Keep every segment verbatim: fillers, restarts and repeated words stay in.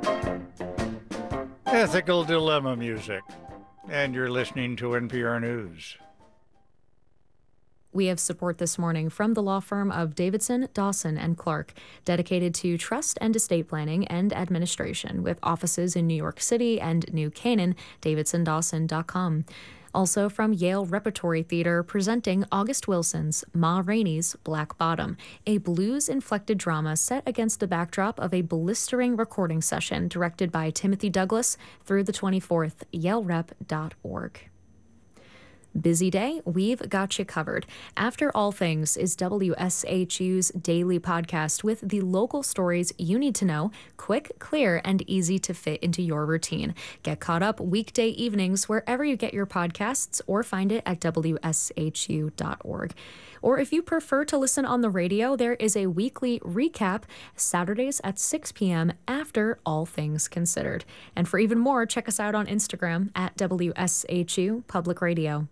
Ethical Dilemma music. And you're listening to N P R News. We have support this morning from the law firm of Davidson, Dawson, and Clark, dedicated to trust and estate planning and administration, with offices in New York City and New Canaan, davidson dawson dot com. Also from Yale Repertory Theater, presenting August Wilson's Ma Rainey's Black Bottom, a blues-inflected drama set against the backdrop of a blistering recording session directed by Timothy Douglas through the twenty-fourth, yale rep dot org. Busy day? We've got you covered. After All Things is W S H U's daily podcast with the local stories you need to know, quick, clear, and easy to fit into your routine. Get caught up weekday evenings wherever you get your podcasts or find it at w s h u dot org. Or if you prefer to listen on the radio, there is a weekly recap Saturdays at six p.m. after All Things Considered. And for even more, check us out on Instagram at W S H U Public Radio.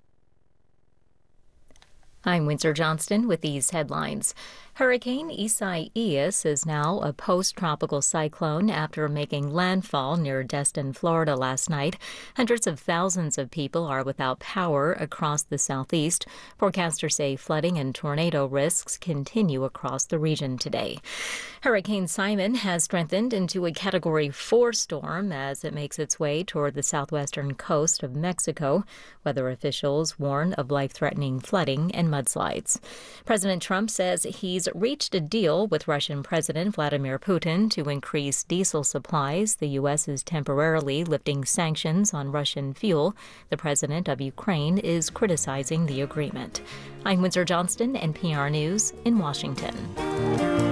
I'm Windsor Johnston with these headlines. Hurricane Isaias is now a post-tropical cyclone after making landfall near Destin, Florida last night. Hundreds of thousands of people are without power across the southeast. Forecasters say flooding and tornado risks continue across the region today. Hurricane Simon has strengthened into a Category four storm as it makes its way toward the southwestern coast of Mexico. Weather officials warn of life-threatening flooding and mudslides. President Trump says he's reached a deal with Russian President Vladimir Putin to increase diesel supplies. The U S is temporarily lifting sanctions on Russian fuel. The president of Ukraine is criticizing the agreement. I'm Windsor Johnston, N P R News in Washington.